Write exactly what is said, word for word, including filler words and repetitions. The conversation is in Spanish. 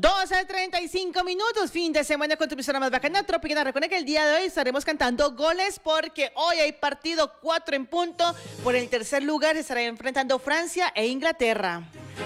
doce treinta y cinco minutos, fin de semana con tu emisora más bacana, Tropicana. Recuerda que el día de hoy estaremos cantando goles porque hoy hay partido cuatro en punto. Por el tercer lugar se estará enfrentando Francia e Inglaterra.